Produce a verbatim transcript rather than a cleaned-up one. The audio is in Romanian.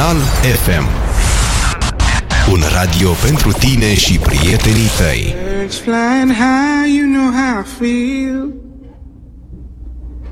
Total F M. Un radio pentru tine și prietenii tăi. Birds flying high, you know how I feel.